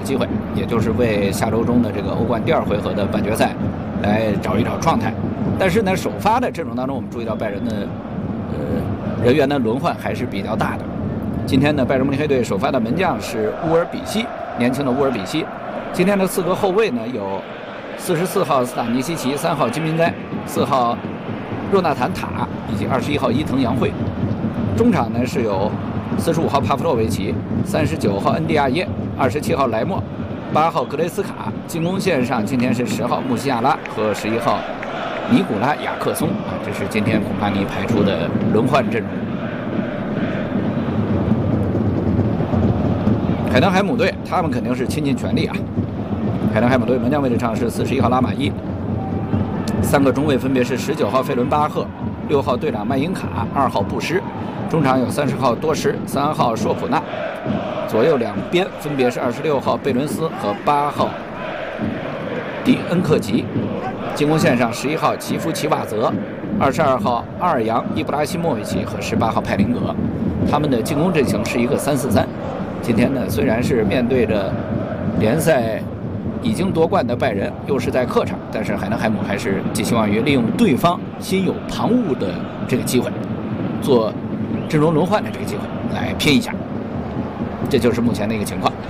机会，也就是为下周中的这个欧冠第2回合的半决赛来找一找状态。但是呢，首发的阵容当中，我们注意到拜仁的人员的轮换还是比较大的。今天呢，拜仁慕尼黑队首发的门将是乌尔比西，年轻的乌尔比西。今天的4个后卫呢，有44号斯塔尼西奇、3号金明哉、4号若纳坦塔以及21号伊藤洋辉。中场呢是有45号帕夫洛维奇、39号恩迪亚耶、27号莱莫、8号格雷斯卡。进攻线上今天是10号穆西亚拉和11号尼古拉雅克松啊，这是今天孔帕尼排出的轮换阵容。海登海姆队他们肯定是倾尽全力啊。海登海姆队门将位置上是41号拉马伊，3个中卫分别是19号费伦巴赫、6号队长麦因卡、2号布什。中场有30号多什、3号硕普纳，左右两边分别是26号贝伦斯和8号迪恩克吉。进攻线上11号齐夫齐瓦泽、22号阿尔扬伊布拉希莫维奇和18号派林格。他们的进攻阵型是一个3-4-3。今天呢，虽然是面对着联赛已经夺冠的拜仁，又是在客场，但是海登海姆还是寄希望于利用对方心有旁骛的这个机会，做阵容轮换的这个机会来拼一下，这就是目前的一个情况。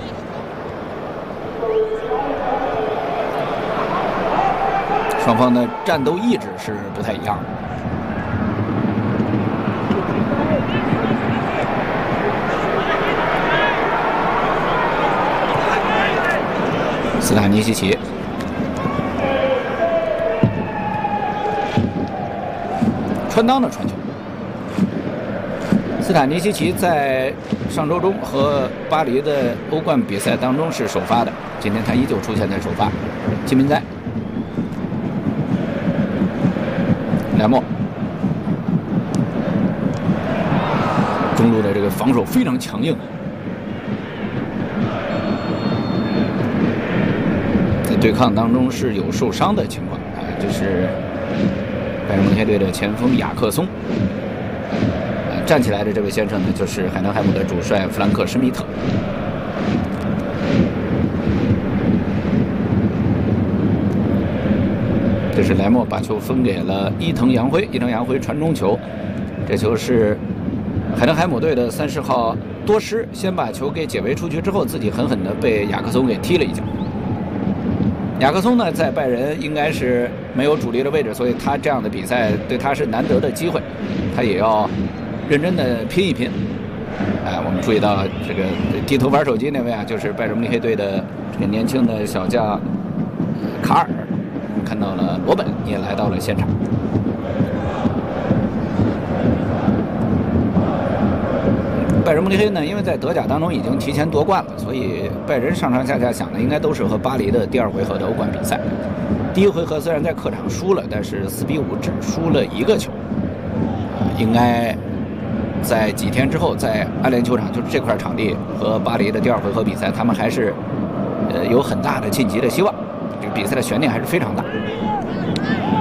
双方的战斗意志是不太一样的。斯塔尼西奇，穿裆的传球。斯塔尼西奇在上周中和巴黎的欧冠比赛当中是首发的，今天他依旧出现在首发。金明哉、莱莫，中路的这个防守非常强硬，在对抗当中是有受伤的情况啊。这是拜仁慕尼黑队的前锋雅克松。站起来的这位先生呢，就是海登海姆的主帅弗兰克·施密特。这是莱莫把球分给了伊藤洋辉，伊藤洋辉传中球，这球是海登海姆队的30号多什先把球给解围出去之后，自己狠狠地被雅克松给踢了一脚。雅克松呢，在拜仁应该是没有主力的位置，所以他这样的比赛对他是难得的机会，他也要认真的拼一拼。我们注意到这个低头玩手机那位啊，就是拜仁慕尼黑队的这个年轻的小将卡尔。看到了罗本也来到了现场。拜仁慕尼黑呢，因为在德甲当中已经提前夺冠了，所以拜仁上上下下想的应该都是和巴黎的第2回合的欧冠比赛。第1回合虽然在客场输了，但是4-5只输了1个球，应该在几天之后，在安联球场，就是这块场地和巴黎的第2回合比赛，他们还是有很大的晋级的希望。这个比赛的悬念还是非常大。